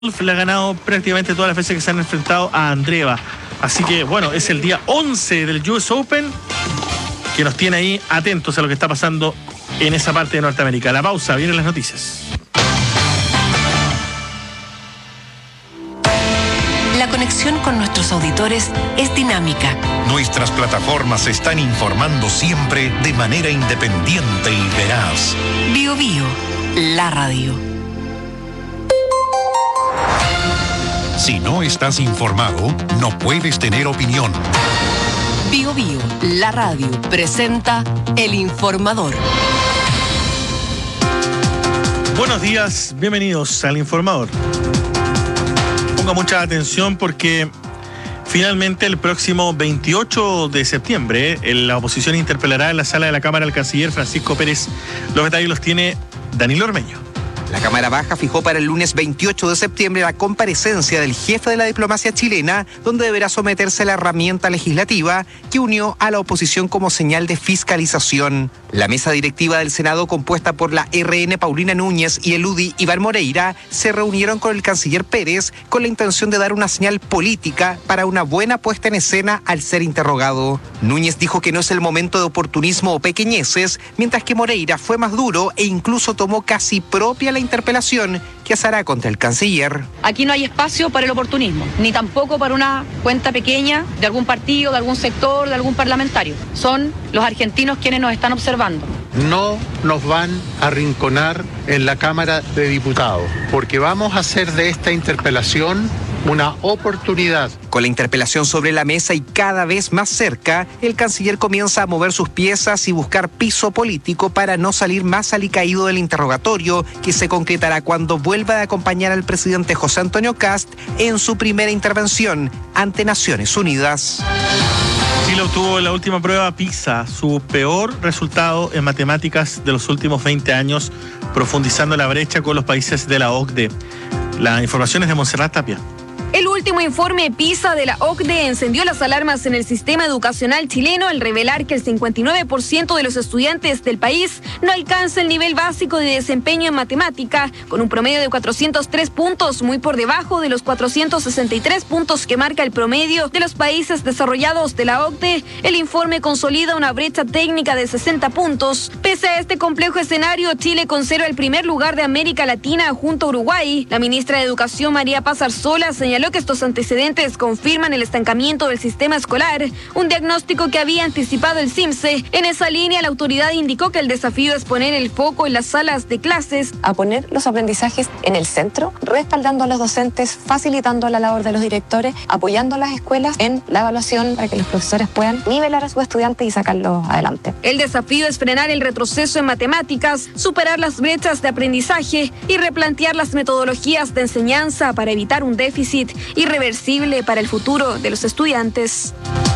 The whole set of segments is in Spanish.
le ha ganado prácticamente todas las veces que se han enfrentado a Andreeva. Así que, bueno, es el día 11 del US Open que nos tiene ahí atentos a lo que está pasando en esa parte de Norteamérica. La pausa, vienen las noticias. La conexión con nuestros auditores es dinámica. Nuestras plataformas están informando siempre de manera independiente y veraz. Bio Bio, la radio. Si no estás informado, no puedes tener opinión. Bio Bio, la radio, presenta El Informador. Buenos días, bienvenidos al Informador. Ponga mucha atención porque finalmente el próximo 28 de septiembre la oposición interpelará en la sala de la Cámara al canciller Francisco Pérez. Los detalles los tiene Danilo Ormeño. La Cámara Baja fijó para el lunes 28 de septiembre la comparecencia del jefe de la diplomacia chilena, donde deberá someterse a la herramienta legislativa que unió a la oposición como señal de fiscalización. La mesa directiva del Senado, compuesta por la RN Paulina Núñez y el UDI Iván Moreira, se reunieron con el canciller Pérez con la intención de dar una señal política para una buena puesta en escena al ser interrogado. Núñez dijo que no es el momento de oportunismo o pequeñeces, mientras que Moreira fue más duro e incluso tomó casi propia la interpelación que hará contra el canciller. Aquí no hay espacio para el oportunismo, ni tampoco para una cuenta pequeña de algún partido, de algún sector, de algún parlamentario. Son los argentinos quienes nos están observando. No nos van a arrinconar en la Cámara de Diputados, porque vamos a hacer de esta interpelación una oportunidad. Con la interpelación sobre la mesa y cada vez más cerca, el canciller comienza a mover sus piezas y buscar piso político para no salir más alicaído del interrogatorio, que se concretará cuando vuelva a acompañar al presidente José Antonio Kast en su primera intervención ante Naciones Unidas. Chile obtuvo en la última prueba PISA su peor resultado en matemáticas de los últimos 20 años, profundizando la brecha con los países de la OCDE. La información es de Montserrat Tapia. El último informe PISA de la OCDE encendió las alarmas en el sistema educacional chileno al revelar que el 59% de los estudiantes del país no alcanza el nivel básico de desempeño en matemática, con un promedio de 403 puntos, muy por debajo de los 463 puntos que marca el promedio de los países desarrollados de la OCDE. El informe consolida una brecha técnica de 60 puntos. Pese a este complejo escenario, Chile conserva el primer lugar de América Latina junto a Uruguay. La ministra de Educación, María Paz Arzola, señaló que estos antecedentes confirman el estancamiento del sistema escolar, un diagnóstico que había anticipado el CIMSE. En esa línea, la autoridad indicó que el desafío es poner el foco en las salas de clases, a poner los aprendizajes en el centro, respaldando a los docentes, facilitando la labor de los directores, apoyando a las escuelas en la evaluación para que los profesores puedan nivelar a sus estudiantes y sacarlos adelante. El desafío es frenar el retroceso en matemáticas, superar las brechas de aprendizaje y replantear las metodologías de enseñanza para evitar un déficit irreversible para el futuro de los estudiantes.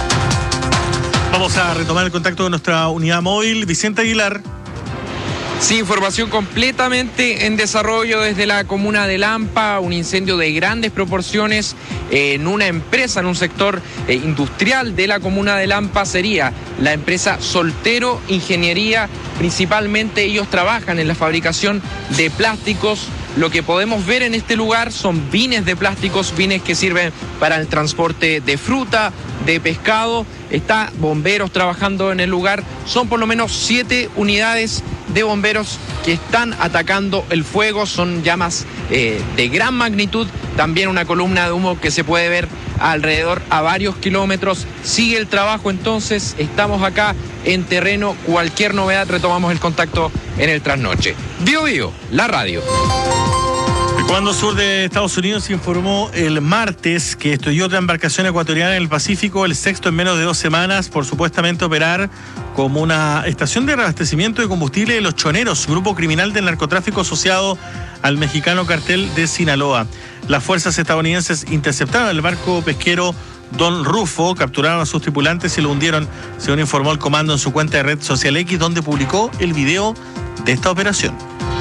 Vamos a retomar el contacto con nuestra unidad móvil, Vicente Aguilar. Sí, información completamente en desarrollo desde la comuna de Lampa, un incendio de grandes proporciones en una empresa, en un sector industrial de la comuna de Lampa. Sería la empresa Soltero Ingeniería, principalmente ellos trabajan en la fabricación de plásticos. Lo que podemos ver en este lugar son bines de plásticos, bines que sirven para el transporte de fruta, de pescado. Está bomberos trabajando en el lugar. Son por lo menos 7 unidades de bomberos que están atacando el fuego. Son llamas de gran magnitud. También una columna de humo que se puede ver alrededor a varios kilómetros. Sigue el trabajo entonces. Estamos acá en terreno. Cualquier novedad retomamos el contacto en el trasnoche. Bio Bio, la radio. El Comando Sur de Estados Unidos informó el martes que estrelló otra embarcación ecuatoriana en el Pacífico, el sexto en menos de 2 semanas, por supuestamente operar como una estación de reabastecimiento de combustible de Los Choneros, grupo criminal del narcotráfico asociado al mexicano cartel de Sinaloa. Las fuerzas estadounidenses interceptaron el barco pesquero Don Rufo, capturaron a sus tripulantes y lo hundieron, según informó el comando en su cuenta de red social X, donde publicó el video de esta operación.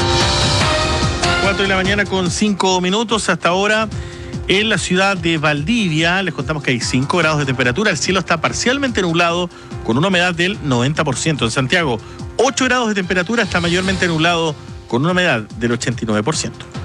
4 de la mañana con 5 minutos hasta ahora en la ciudad de Valdivia. Les contamos que hay 5 grados de temperatura. El cielo está parcialmente nublado con una humedad del 90%. En Santiago, 8 grados de temperatura, está mayormente nublado con una humedad del 89%.